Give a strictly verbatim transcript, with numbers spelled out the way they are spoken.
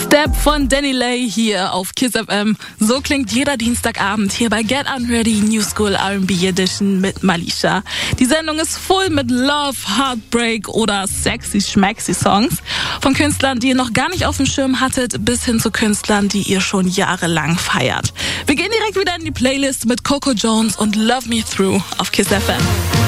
Step von Danny Lay hier auf Kiss F M. So klingt jeder Dienstagabend hier bei Get Unready New School R and B Edition mit Malisha. Die Sendung ist voll mit Love, Heartbreak oder sexy schmaxy Songs. Von Künstlern, die ihr noch gar nicht auf dem Schirm hattet, bis hin zu Künstlern, die ihr schon jahrelang feiert. Wir gehen direkt wieder in die Playlist mit Coco Jones und Love Me Through auf Kiss F M.